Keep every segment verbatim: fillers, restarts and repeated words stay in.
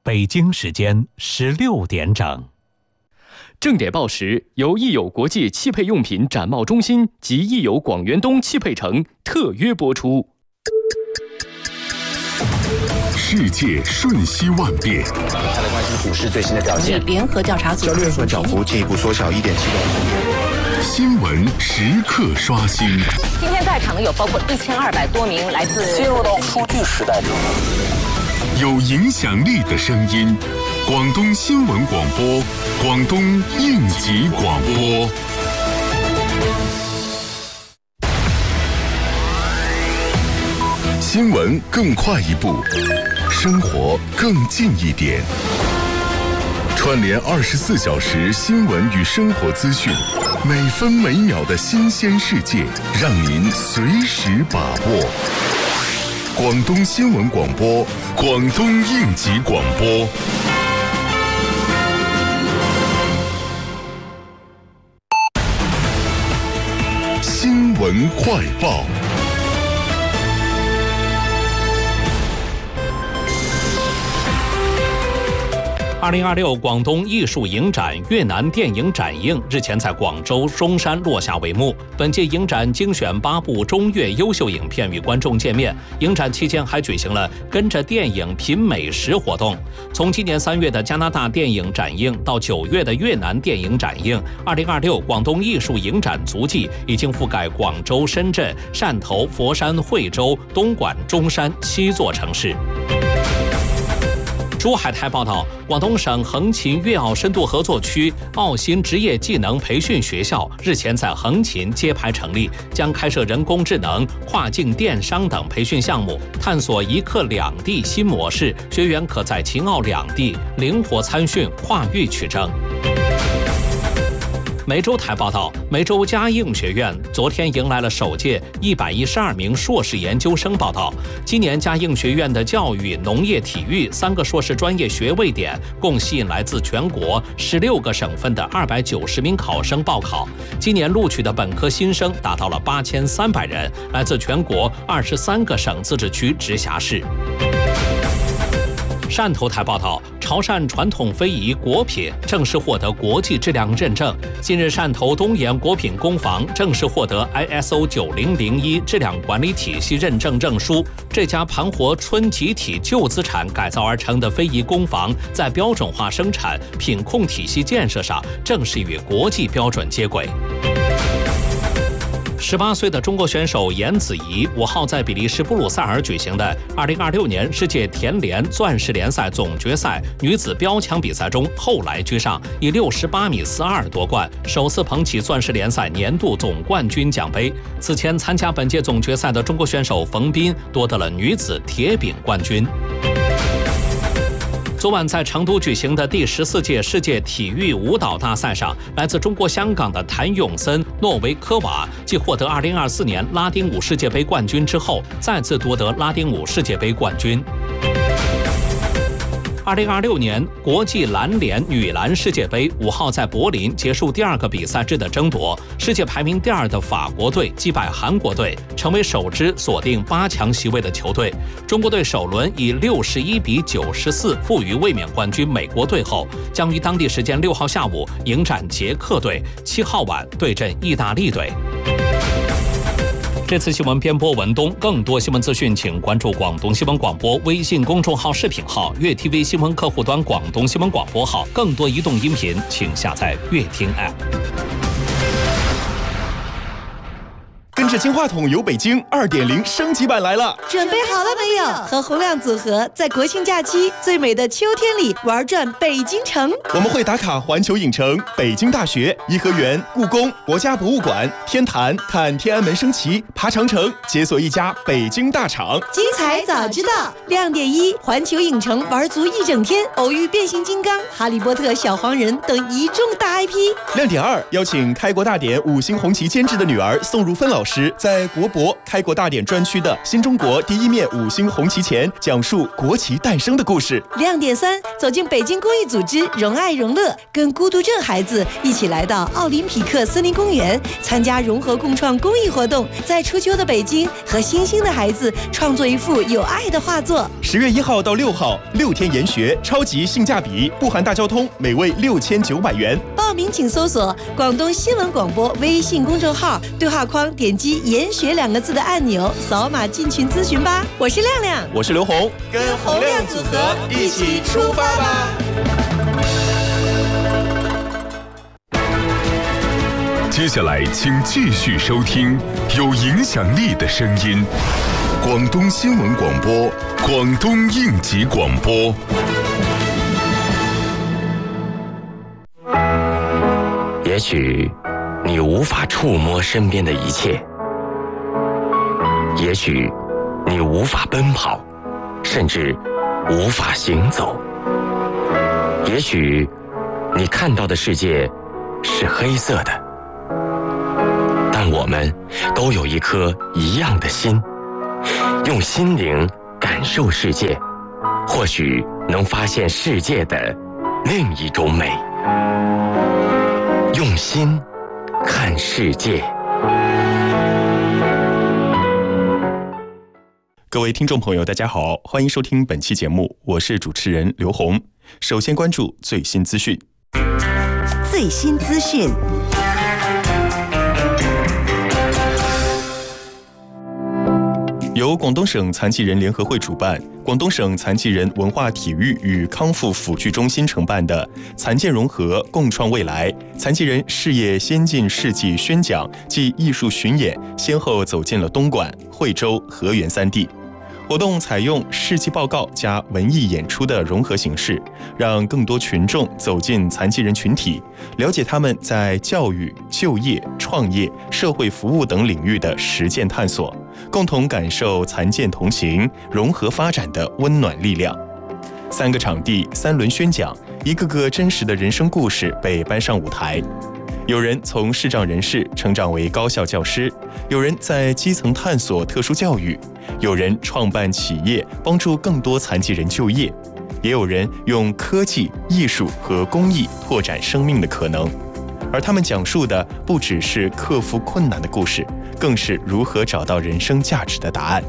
北京时间十六点整。 正点报时由益友国际汽配用品展贸中心及益友广元东汽配城特约播出。 世界瞬息万变， 他的关心股市最新的表现。 联合调查组交易所涨幅进一步缩小一点七个百分点。 新闻时刻刷新。 今天在场的有包括一千二百多名来自进入到数据时代中， 有影响力的声音。广东新闻广播，广东应急广播。新闻更快一步，生活更近一点。串联二十四小时新闻与生活资讯，每分每秒的新鲜世界，让您随时把握。广东新闻广播，广东应急广播。新闻快报。 二零二六广东艺术影展越南电影展映日前在广州中山落下帷幕。本届影展精选八部中越优秀影片与观众见面。影展期间还举行了跟着电影品美食活动。从今年三月的加拿大电影展映到九月的越南电影展映，二零二六广东艺术影展足迹已经覆盖广州、深圳、汕头、佛山、惠州、东莞、中山七座城市。珠海台报道，广东省横琴粤澳深度合作区澳新职业技能培训学校日前在横琴揭牌成立，将开设人工智能、跨境电商等培训项目，探索一课两地新模式，学员可在秦澳两地灵活参训，跨域取证。梅州台报道，梅州嘉应学院昨天迎来了首届一百一十二名硕士研究生报到。今年嘉应学院的教育、农业、体育三个硕士专业学位点，共吸引来自全国十六个省份的二百九十名考生报考。今年录取的本科新生达到了八千三百人，来自全国二十三个省、自治区、直辖市。汕头台报道，潮汕传统非遗果品正式获得国际质量认证。近日，汕头东岩果品工坊正式获得 I S O 九零零一质量管理体系认证证书。这家盘活村集体旧资产改造而成的非遗工坊，在标准化生产、品控体系建设上，正式与国际标准接轨。十八岁的中国选手严子怡五号在比利时布鲁塞尔举行的二零二六年世界田联钻石联赛总决赛女子标枪比赛中后来居上，以六十八米四二夺冠，首次捧起钻石联赛年度总冠军奖杯。此前参加本届总决赛的中国选手冯彬夺得了女子铁饼冠军。昨晚在成都举行的第十四届世界体育舞蹈大赛上，来自中国香港的谭咏森、诺维科娃继获得二零二四年拉丁舞世界杯冠军之后，再次夺得拉丁舞世界杯冠军。二零二六年国际篮联女篮世界杯五号在柏林结束第二个比赛制的争夺，世界排名第二的法国队击败韩国队，成为首支锁定八强席位的球队。中国队首轮以六十一比九十四负于卫冕冠军美国队后，将于当地时间六号下午迎战捷克队，七号晚对阵意大利队。这次新闻编播文东，更多新闻资讯请关注广东新闻广播微信公众号视频号、粤 T V 新闻客户端广东新闻广播号。更多移动音频请下载粤听 App。 跟着金话筒游北京 二点零 升级版来了， 准备好了没有？和洪亮组合在国庆假期最美的秋天里玩转北京城。 我们会打卡环球影城、北京大学、颐和园、故宫、国家博物馆、天坛，看天安门升旗，爬长城，解锁一家北京大厂。 精彩早知道，亮点一：环球影城玩足一整天，偶遇变形金刚、哈利波特、小黄人等一众大 I P。 亮点二：邀请开国大典五星红旗监制的女儿宋如芬老师时，在国博开国大典专区的新中国第一面五星红旗前，讲述国旗诞生的故事。 亮点三，走进北京公益组织荣爱荣乐，跟孤独症孩子一起来到奥林匹克森林公园，参加融合共创公益活动，在初秋的北京和星星的孩子创作一幅有爱的画作。 十月一号到六号，六天研学，超级性价比，不含大交通，每位六千九百元。 报名请搜索广东新闻广播微信公众号，对话框点击研学两个字的按钮，扫码进群咨询吧。我是亮亮， 我是刘红， 跟洪亮组合一起出发吧。 接下来请继续收听有影响力的声音，广东新闻广播，广东应急广播。 也许你无法触摸身边的一切，也许你无法奔跑，甚至无法行走，也许你看到的世界是黑色的，但我们都有一颗一样的心，用心灵感受世界，或许能发现世界的另一种美。用心看世界。 各位听众朋友，大家好，欢迎收听本期节目，我是主持人刘红。首先关注最新资讯。 最新资讯。 由广东省残疾人联合会主办，广东省残疾人文化体育与康复辅具中心承办的残健融合共创未来残疾人事业先进事迹宣讲暨艺术巡演先后走进了东莞、惠州、河源三地。活动采用事迹报告加文艺演出的融合形式，让更多群众走进残疾人群体，了解他们在教育、就业、创业、社会服务等领域的实践探索，共同感受残健同行、融合发展的温暖力量。三个场地，三轮宣讲，一个个真实的人生故事被搬上舞台。有人从视障人士成长为高校教师，有人在基层探索特殊教育，有人创办企业帮助更多残疾人就业，也有人用科技、艺术和公益拓展生命的可能。而他们讲述的不只是克服困难的故事，更是如何找到人生价值的答案。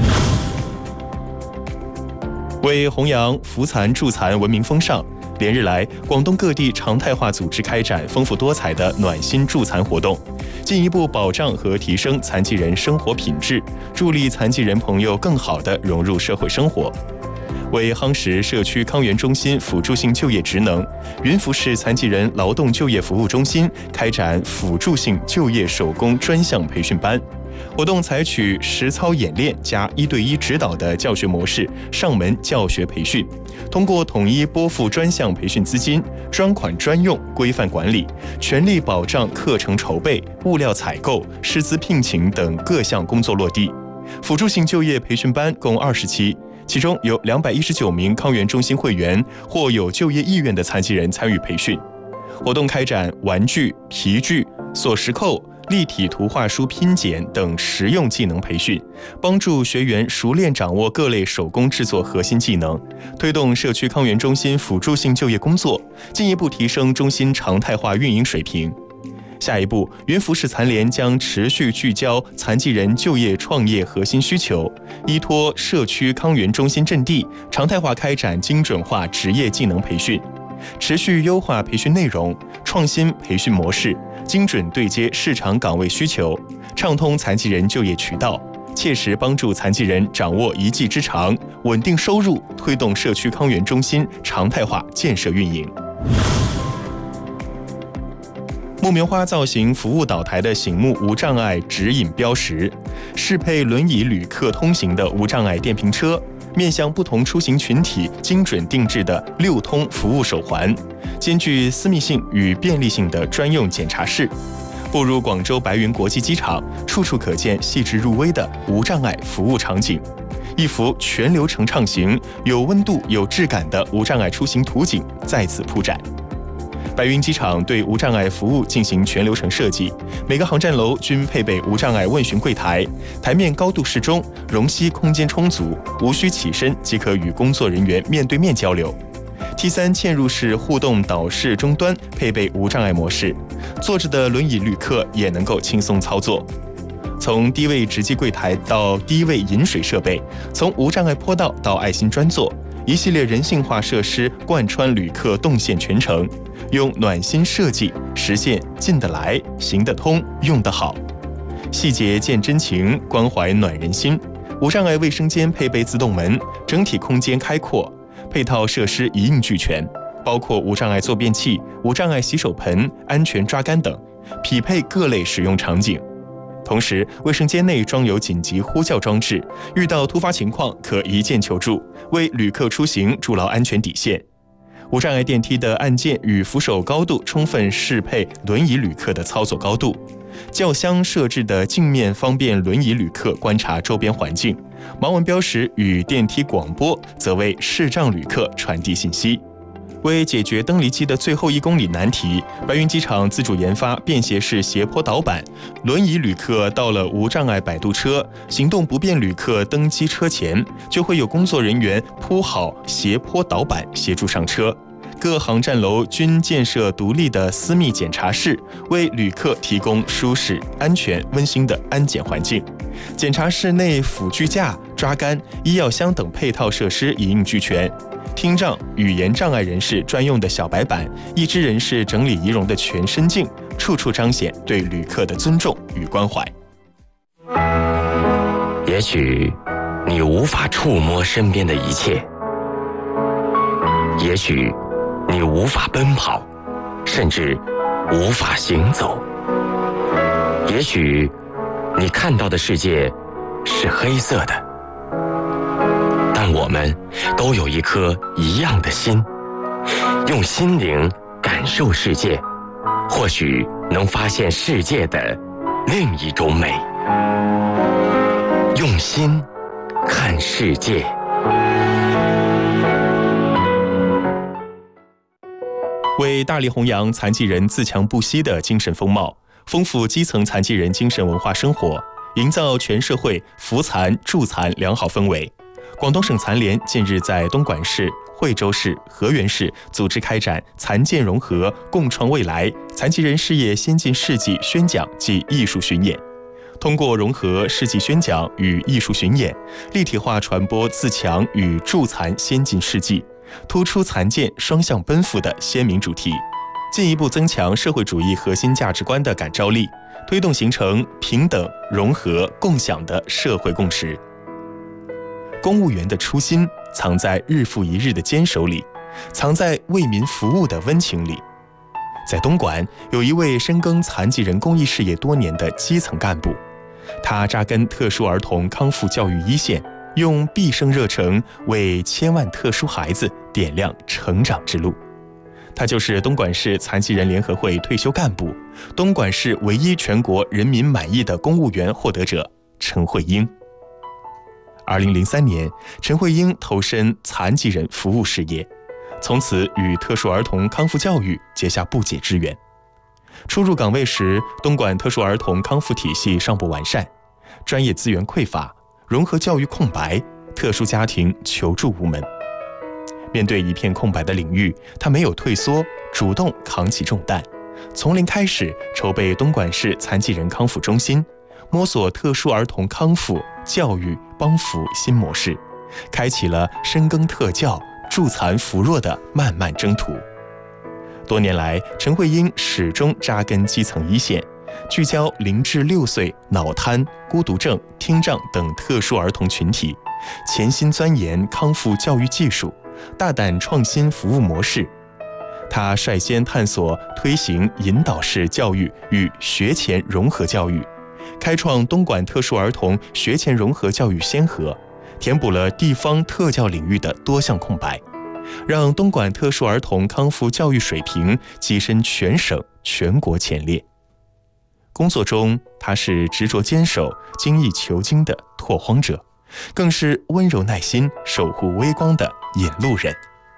为弘扬扶残助残文明风尚，连日来，广东各地常态化组织开展丰富多彩的暖心助残活动，进一步保障和提升残疾人生活品质，助力残疾人朋友更好地融入社会生活。为夯实社区康源中心辅助性就业职能，云浮市残疾人劳动就业服务中心开展辅助性就业手工专项培训班。活动采取实操演练加一对一指导的教学模式，上门教学培训，通过统一拨付专项培训资金、专款专用、规范管理，全力保障课程筹备、物料采购、师资聘请等各项工作落地。辅助性就业培训班共二十期，其中有两百一十九名康源中心会员或有就业意愿的残疾人参与培训。活动开展玩具、皮具、锁石扣、立体图画书拼剪等实用技能培训，帮助学员熟练掌握各类手工制作核心技能，推动社区康源中心辅助性就业工作，进一步提升中心常态化运营水平。下一步，云浮市残联将持续聚焦残疾人就业创业核心需求，依托社区康源中心阵地，常态化开展精准化职业技能培训，持续优化培训内容，创新培训模式，精准对接市场岗位需求，畅通残疾人就业渠道，切实帮助残疾人掌握一技之长，稳定收入，推动社区康源中心常态化建设运营。木棉花造型服务岛台的醒目无障碍指引标识，适配轮椅旅客通行的无障碍电瓶车，面向不同出行群体精准定制的六通服务手环，兼具私密性与便利性的专用检查室。步入广州白云国际机场，处处可见细致入微的无障碍服务场景，一幅全流程畅行、有温度、有质感的无障碍出行图景在此铺展。 白云机场对无障碍服务进行全流程设计，每个航站楼均配备无障碍问询柜台，台面高度适中，容膝空间充足，无需起身即可与工作人员面对面交流。T 三 嵌入式互动导视终端配备无障碍模式，坐着的轮椅旅客也能够轻松操作。从低位直击柜台到低位饮水设备，从无障碍坡道到爱心专座，一系列人性化设施贯穿旅客动线全程，用暖心设计实现进得来、行得通、用得好。细节见真情，关怀暖人心。无障碍卫生间配备自动门，整体空间开阔，配套设施一应俱全，包括无障碍坐便器、无障碍洗手盆、安全抓杆等，匹配各类使用场景。同时，卫生间内装有紧急呼叫装置，遇到突发情况可一键求助，为旅客出行筑牢安全底线。无障碍电梯的按键与扶手高度充分适配轮椅旅客的操作高度。轿厢设置的镜面方便轮椅旅客观察周边环境，盲文标识与电梯广播则为视障旅客传递信息。为解决登离机的最后一公里难题，白云机场自主研发便携式斜坡导板，轮椅旅客到了无障碍摆渡车，行动不便旅客登机车前，就会有工作人员铺好斜坡导板协助上车。各航站楼均建设独立的私密检查室，为旅客提供舒适、安全、温馨的安检环境。检查室内辅具架、抓杆、医药箱等配套设施一应俱全。听障、语言障碍人士专用的小白板，义肢人士整理仪容的全身镜，处处彰显对旅客的尊重与关怀。 也许你无法触摸身边的一切，也许你无法奔跑，甚至无法行走，也许你看到的世界是黑色的，但我们都有一颗一样的心，用心灵感受世界，或许能发现世界的另一种美。用心看世界。 为大力弘扬残疾人自强不息的精神风貌，丰富基层残疾人精神文化生活，营造全社会扶残助残良好氛围。广东省残联近日在东莞市、惠州市、河源市组织开展残健融合共创未来残疾人事业先进事迹宣讲暨艺术巡演。通过融合事迹宣讲与艺术巡演，立体化传播自强与助残先进事迹，突出残健双向奔赴的鲜明主题，进一步增强社会主义核心价值观的感召力，推动形成平等、融合、共享的社会共识。公务员的初心藏在日复一日的坚守里，藏在为民服务的温情里。在东莞，有一位深耕残疾人公益事业多年的基层干部，他扎根特殊儿童康复教育一线，用毕生热诚为千万特殊孩子点亮成长之路。他就是东莞市残疾人联合会退休干部，东莞市唯一全国人民满意的公务员获得者陈慧英。二零零三年，陈慧英投身残疾人服务事业，从此与特殊儿童康复教育结下不解之缘。初入岗位时，东莞特殊儿童康复体系尚不完善，专业资源匮乏，融合教育空白，特殊家庭求助无门。面对一片空白的领域，他没有退缩，主动扛起重担，从零开始筹备东莞市残疾人康复中心，摸索特殊儿童康复教育帮扶新模式，开启了深耕特教助残扶弱的漫漫征途。多年来，陈慧英始终扎根基层一线，聚焦零至六岁脑瘫、孤独症、听障等特殊儿童群体，潜心钻研康复教育技术，大胆创新服务模式。他率先探索推行引导式教育与学前融合教育，开创东莞特殊儿童学前融合教育先河，填补了地方特教领域的多项空白，让东莞特殊儿童康复教育水平跻身全省全国前列。工作中，他是执着坚守、精益求精的拓荒者，更是温柔耐心、守护微光的引路人。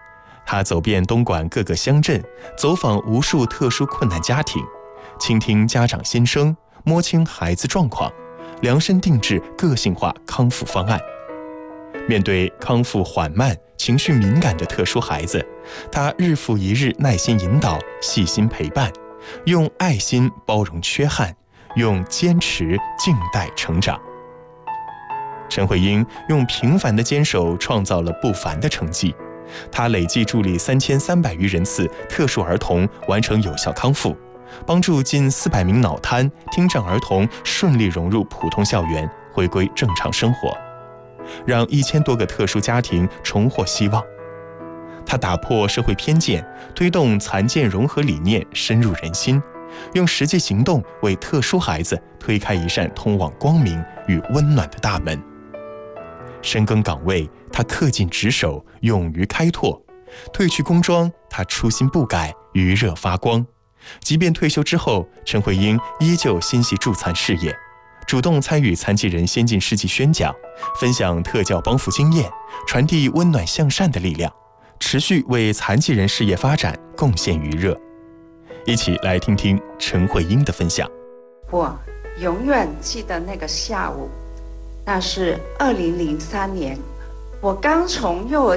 他走遍东莞各个乡镇，走访无数特殊困难家庭，倾听家长心声，摸清孩子状况，量身定制个性化康复方案。面对康复缓慢、情绪敏感的特殊孩子，他日复一日耐心引导、细心陪伴，用爱心包容缺憾，用坚持静待成长。陈慧英用平凡的坚守创造了不凡的成绩，她累计助力三千三百余人次特殊儿童完成有效康复，帮助近四百名脑瘫、听障儿童顺利融入普通校园，回归正常生活，让一千多个特殊家庭重获希望。他打破社会偏见，推动残健融合理念深入人心，用实际行动为特殊孩子推开一扇通往光明与温暖的大门。深耕岗位，他恪尽职守，勇于开拓；褪去工装，他初心不改，余热发光。即便退休之后，陈慧英依旧心系助残事业，主动参与残疾人先进事迹宣讲，分享特教帮扶经验，传递温暖向善的力量，持续为残疾人事业发展贡献余热。一起来听听陈慧英的分享。 我永远记得那个下午，那是二零零三年，我刚从幼儿